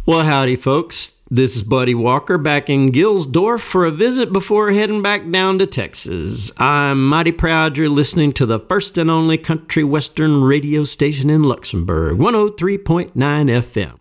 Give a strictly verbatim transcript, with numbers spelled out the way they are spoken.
Well, howdy, folks. This is Buddy Walker back in Gilsdorf for a visit before heading back down to Texas. I'm mighty proud you're listening to the first and only country western radio station in Luxembourg, one oh three point nine F M.